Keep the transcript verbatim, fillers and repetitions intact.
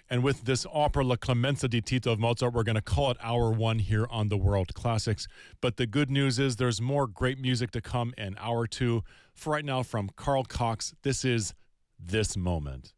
And with this opera La Clemenza di Tito of Mozart, we're going to call it hour one here on the World Classics. But the good news is there's more great music to come in hour two. For right now, from Carl Cox, this is This Moment.